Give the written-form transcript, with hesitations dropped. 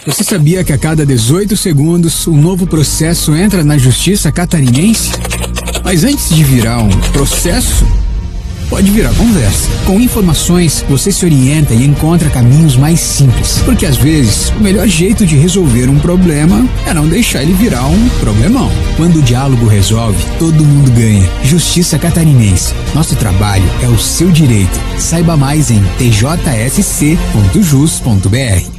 Você sabia que a cada 18 segundos um novo processo entra na justiça catarinense? Mas antes de virar um processo, pode virar conversa. Com informações, você se orienta e encontra caminhos mais simples. Porque às vezes, o melhor jeito de resolver um problema é não deixar ele virar um problemão. Quando o diálogo resolve, todo mundo ganha. Justiça Catarinense. Nosso trabalho é o seu direito. Saiba mais em tjsc.jus.br.